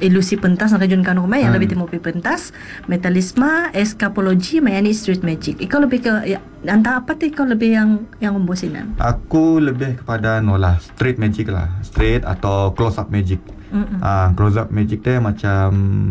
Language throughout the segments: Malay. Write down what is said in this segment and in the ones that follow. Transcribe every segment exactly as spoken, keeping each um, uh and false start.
ilusi pentas nak kajun kanu mai yang Hmm. lebih temu pi pentas, metalisma, escapology, mai ni street magic. Ikau lebih ke ya, antara apa tu ikau lebih yang yang membosenan? Aku lebih kepada no lah, street magic lah. Street atau close up magic. Mm-mm. Ah, close up magic tu macam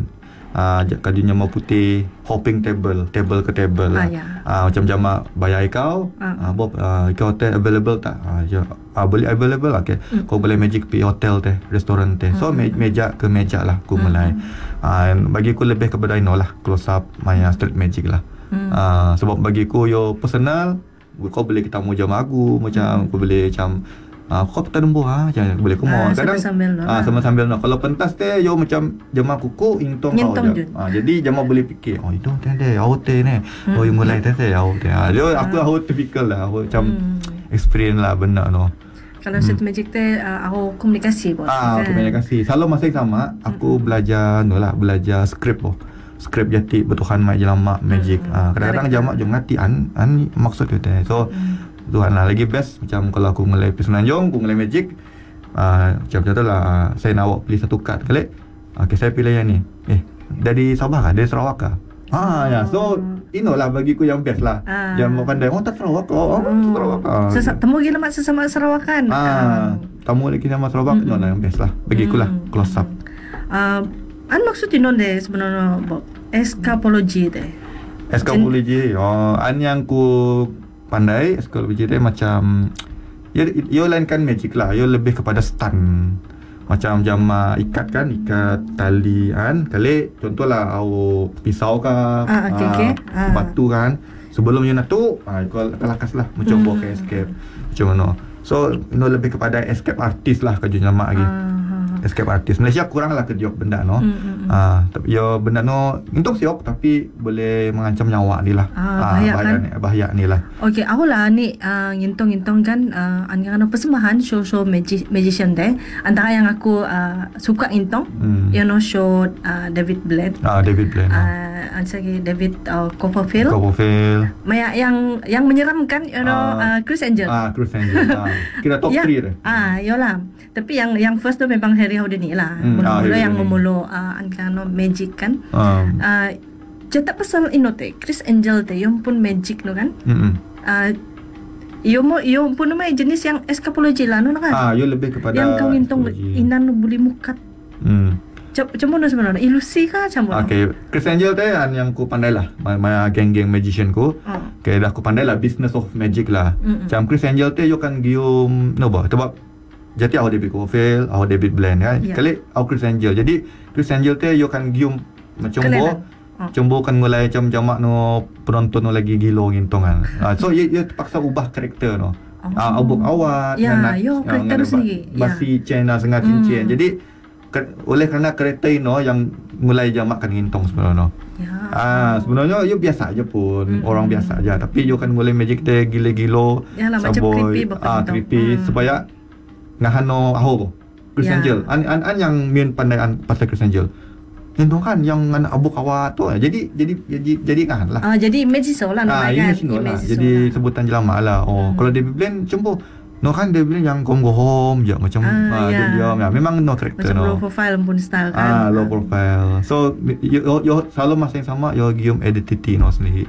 ah, kajunya mau putih, hopping table, table ke table Ah, lah. ya. Ah, macam jamak bayar ikau, Ah. ah, Bob, ah, ikau hotel available tak? Ah, ya. Ah, boleh available lah. Okay. Mm. Kau boleh magic pi hotel teh, restoran teh. So me- meja ke meja lah aku Mm. mulai. Ah, bagi aku lebih kepada ino lah, close up maya street magic lah. Mm. Ah, sebab bagi aku yo personal, kau boleh kita mau jam aku macam kau boleh macam ah, kau tak dembu ha, macam boleh kau mau. Ah, Kadang sambil-sambil no ah lah. sambil-sambil no. Kalau pentas teh yo macam jama kuku intong kau Ngintong je. je. Ah, jadi jama boleh fikir, oh itu teh deh, awak teh ni. Oh yang mulai teh teh awak teh. Ah, yo aku awak typical lah, aku macam Hmm. experience lah benda no. Kalau street magic tu uh, aku komunikasi bos. Ah, komunikasi. Selalu masa yang sama, aku belajar no lah, belajar skrip oh. Skrip jati bertuhan mai jelamak magic. Hmm. Ah, kadang-kadang jamak jo ngati an an maksud dia teh. So Tuhan lah lagi best macam kalau aku mulai pergi Semenanjung, aku mulai magic. Ah, macam macam tu lah. ah, Saya nak awak pilih satu kad kali. Okay, saya pilih yang ni. Eh, dari Sabah kah? Dari Sarawak kah? Ah, ya. So, ino lah bagiku yang best lah. Ah. Yang mau pandai, oh tak Sarawak kah? Oh, Hmm. Sarawak kah? Sesa- temu gila mak sesama Sarawakan. Ah, tamu lagi sama Sarawak, ino lah yang best lah. Bagiku lah, close up. Uh, an maksud inon deh sebenarnya Bob. Escapology deh. Escapology. Oh, an yang ku pandai escapology dia macam ya yo lain kan magic lah. Yo lebih kepada stun. Macam jama ikat kan, ikat tali kan. Kali contohlah au pisau kah, Ah, okey, okey. Ah. batu kan. Sebelum you nak tu, ah kau lakas lah mencuba Hmm. ke escape. Macam mana. So, no lebih kepada escape artist lah kerja nama lagi. Ah, Escape artist. Malaysia kurang lah kerja benda no. Hmm, hmm, hmm. Ah, tapi yo benda no untuk siok tapi boleh mengancam nyawa ni lah. Ah, bahaya bahaya kan? ni, bahaya ni lah. Okey, aku lah ni uh, ngintong-ngintong kan uh, an yang persembahan show-show magi- magician deh. Antara yang aku uh, suka ngintong, Hmm. you know show uh, David Blaine. Ah, David Blaine. Ah. Uh, ada lagi David uh, Copperfield. Copperfield. Maya yang yang menyeramkan you know uh, Ah. Chris Angel. Ah, Chris Angel. ah. Kira top Ya. three dah. Ah, yolah. Tapi yang yang first tu memang Harry Houdini lah. Hmm, Mula-mula ah, Harry yang Houdini. memulu uh, angkano magic kan. Um, Uh, cetak pasal ino te Chris Angel te yung pun magic no kan. mm-mm. Uh, yung mo yung pun may jenis yang escapology lah no kan. Ah, yo lebih kepada yang kau ngintong astrology. inan no buli mukat. Hmm. Macam mana sebenarnya? Ilusi kah macam mana? Okay, Chris Angel tu yang, yang ku pandai lah. Maya geng-geng magician ku. Oh. Okay, dah aku pandai lah business of magic lah. Mm-mm. Macam Chris Angel tu yo kan gium no bah. Sebab jadi awak David Copperfield, awak David Blaine kan. Ya. Kali awak Chris Angel. Jadi Chris Angel tu yo kan gium macam bo. Kelihatan. Oh. Cembo kan mulai macam jamak no penonton no lagi gilo ngintong kan. Ah, so ia, ia terpaksa ubah karakter no. Oh. Ah, abuk awak Ya, dengan yo, karakter tu sendiri. Ya. Basi cena sengat cincin. Hmm. Jadi ke, oleh kerana karakter no yang mulai jamakkan ngintong sebenarnya no. Ya. Ah, sebenarnya you biasa aja pun, Hmm. orang biasa aja. Tapi you kan mulai magic teh gila-gilo. Yalah, macam saboy, creepy bakal Ah, ngintong. creepy Hmm. supaya ngahan no aho. Chris Ya. Angel. An, an, an yang min pandai an pasal Chris Angel. Yang tu kan yang anak abuk awak tu. Jadi jadi jadi jadi kan lah. Ah, jadi image so lah Ah, namanya ini kan. sino lah. Image Jadi so lah. sebutan jelama lah. Oh, Hmm. kalau David Blaine cempo. No kan David Blaine yang gom go home je macam Ah, ah, ya. dia diam ya. Memang no karakter Macam no. low profile pun style kan. Ah, low profile. So you, you selalu masa yang sama you gium identity no sendiri.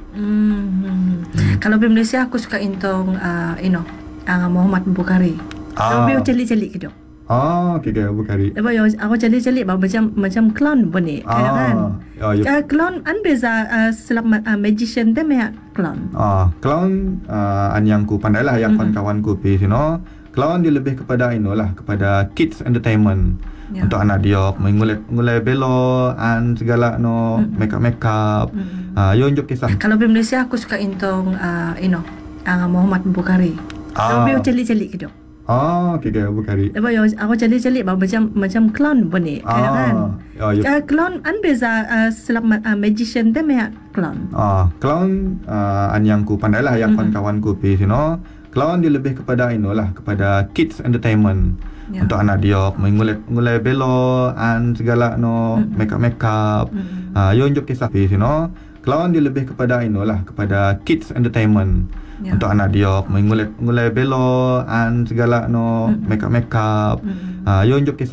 Hmm. Kalau di Malaysia aku suka intong uh, you know uh, Muhammad Bukhari. Ah. Tapi celik-celik gitu. Ah, okey okey Bukhari. Lepas yo aku celik-celik bah, macam macam clown pun ni kan. Ah, oh, you, Uh, clown an beza uh, selama uh, magician dia meh clown. ah, clown ah, an yang ku pandai lah yang Mm-mm. kawan-kawan ku pi sino. Clown dia lebih kepada ino lah, kepada kids entertainment. Ya. Untuk anak dia mulai mulai belo an segala no Mm-mm. make up make up. Mm-mm. Ah, yo unjuk kisah. Kalau di Malaysia aku suka intong uh, you know uh, Muhammad Bukhari. Ah. Tapi celik-celik gitu. Ah, okey okey Bukhari. Lepas yo aku celik-celik bah, macam macam clown pun ni kan. Ah, you, Uh, clown an beza uh, selama uh, magician dia meh clown. ah, clown ah, an yang ku pandai lah yang Mm-mm. kawan-kawan ku pi sino. Clown dia lebih kepada ino lah, kepada kids entertainment. Ya. Untuk anak dia mulai mulai belo an segala no Mm-mm. make up make up. Mm-mm. Ah, yo unjuk kisah pi sino. Clown dia lebih kepada ino lah, kepada kids entertainment. Ya. Untuk anak dia mulai mulai belo an segala no Mm-mm. make up make up. Mm-mm. Ah, yo unjuk kisah